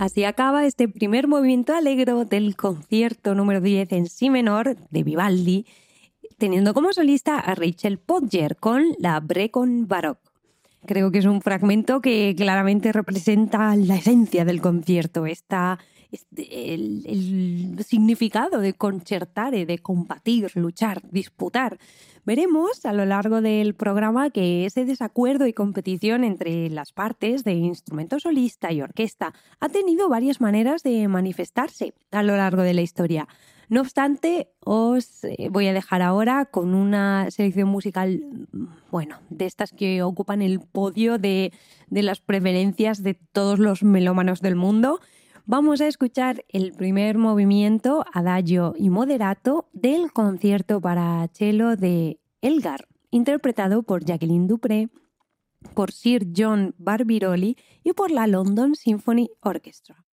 Así acaba este primer movimiento alegro del concierto número 10 en si menor de Vivaldi, teniendo como solista a Rachel Podger con la Brecon Baroque. Creo que es un fragmento que claramente representa la esencia del concierto, el significado de concertare, de combatir, luchar, disputar. Veremos a lo largo del programa que ese desacuerdo y competición entre las partes de instrumento solista y orquesta ha tenido varias maneras de manifestarse a lo largo de la historia. No obstante, os voy a dejar ahora con una selección musical, de estas que ocupan el podio de las preferencias de todos los melómanos del mundo. Vamos a escuchar el primer movimiento, adagio y moderato, del concierto para cello de Elgar, interpretado por Jacqueline Dupré, por Sir John Barbirolli y por la London Symphony Orchestra.